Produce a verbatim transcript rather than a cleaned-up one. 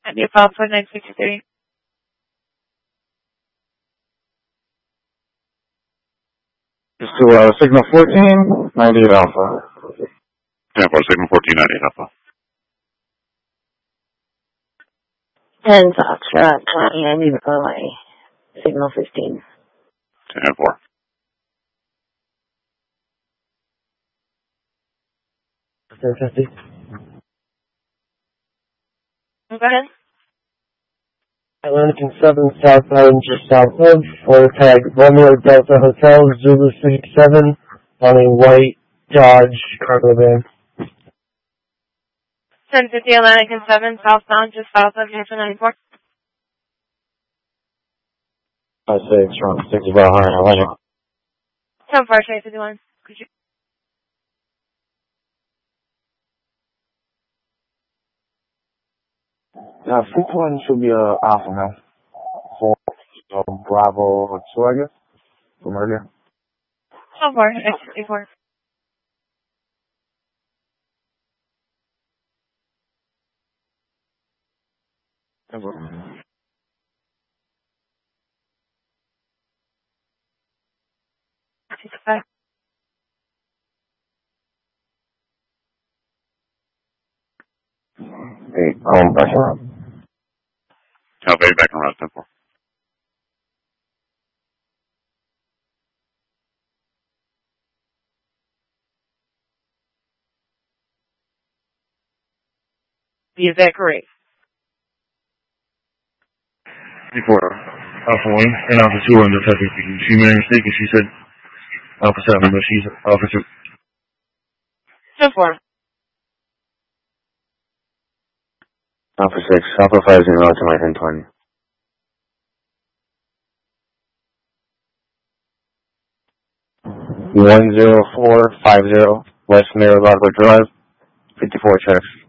New Alpha nine sixty-three. Just to uh, Signal fourteen, ninety-eight Alpha. ten four, Signal fourteen, ninety-eight Alpha. ten Foxtrot, twenty-nine Relay, Signal fifteen. ten four. ten fifty. Go ahead. Atlantic seven southbound just south of, order tag Romeo Delta Hotel, Zulu sixty-seven, on a white Dodge cargo van. ten fifty Atlantic and seven southbound just south of Hampton ninety-four. five six, from six about high Atlantic. ten four, Shade fifty-one. Could you? Uh, fifty-one should be uh, Alpha now. Four, so Bravo two, I guess, from earlier. ten four, X fifty-four. sixty-five. Hey, um, back around. Alpha eight, back around, ten four. Is that correct? Before Alpha one and Alpha two under testing. She made a mistake and she said Alpha seven, but she's Alpha two. ten four. Alpha six, Alpha five zero to my ten twenty. One zero four five zero West Mirror Drive, fifty-four checks.